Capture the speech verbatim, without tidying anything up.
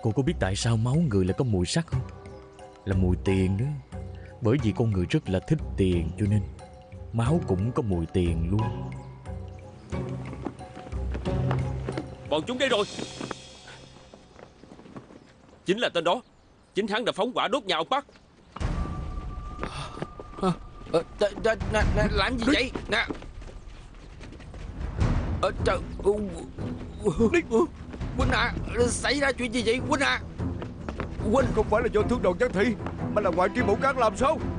Cô có biết tại sao máu người lại có mùi sắc không? Là mùi tiền đó. Bởi vì con người rất là thích tiền, cho nên máu cũng có mùi tiền luôn. Bọn chúng đây rồi. Chính là tên đó. Chính hắn đã phóng hỏa đốt nhà ông Park. à, à, à, à, Làm gì Đi. vậy nè? À, trời Đi. Huynh à, xảy ra chuyện gì vậy Huynh à? Huynh không phải là do thương đồn gián thị, mà là ngoại tri Mẫu Cát làm sao?